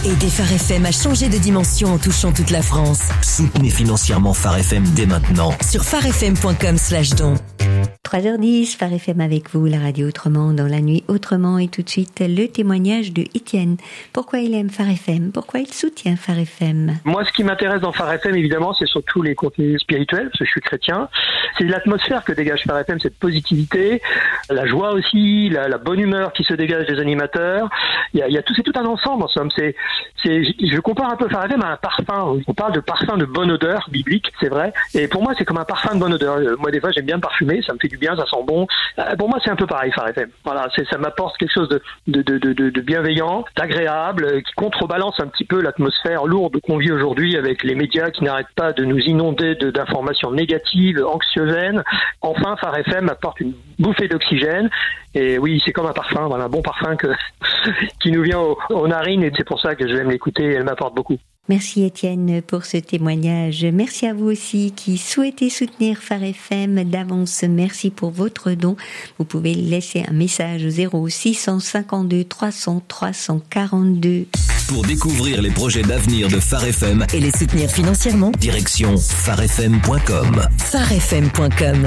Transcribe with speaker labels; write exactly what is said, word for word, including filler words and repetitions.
Speaker 1: Aidez Phare F M à changer de dimension en touchant toute la France.
Speaker 2: Soutenez financièrement Phare F M dès maintenant.
Speaker 1: Sur pharefm point com slash don.
Speaker 3: trois heures dix, Phare F M avec vous, la radio autrement, dans la nuit autrement. Et tout de suite, le témoignage de Étienne. Pourquoi il aime Phare F M? Pourquoi il soutient Phare F M?
Speaker 4: Moi, ce qui m'intéresse dans Phare F M, évidemment, c'est surtout les contenus spirituels, parce que je suis chrétien. C'est l'atmosphère que dégage Phare F M, cette positivité, la joie aussi, la, la bonne humeur qui se dégage des animateurs. Il y a, il y a tout, c'est tout un ensemble, en somme. C'est, c'est, je compare un peu Phare F M à un parfum. On parle de parfum de bonne odeur, biblique, c'est vrai. Et pour moi, c'est comme un parfum de bonne odeur. Moi, des fois, j'aime bien parfumer, ça me fait du bien, ça sent bon. Euh, pour moi, c'est un peu pareil, Phare F M. Voilà, c'est, ça m'apporte quelque chose de, de, de, de, de bienveillant, d'agréable, qui contrebalance un petit peu l'atmosphère lourde qu'on vit aujourd'hui avec les médias qui n'arrêtent pas de nous inonder de, d'informations négatives, anxiogènes. Enfin, Phare F M apporte une bouffée d'oxygène. Et oui, c'est comme un parfum, voilà, un bon parfum que, qui nous vient aux, aux narines, et c'est pour ça que j'aime l'écouter, elle m'apporte beaucoup.
Speaker 3: Merci Étienne pour ce témoignage. Merci à vous aussi qui souhaitez soutenir Phare F M d'avance. Merci pour votre don. Vous pouvez laisser un message au zéro six cent cinquante-deux trois cents trois cent quarante-deux.
Speaker 2: Pour découvrir les projets d'avenir de Phare F M
Speaker 1: et les soutenir financièrement,
Speaker 2: direction phare f m point com.
Speaker 1: pharefm point com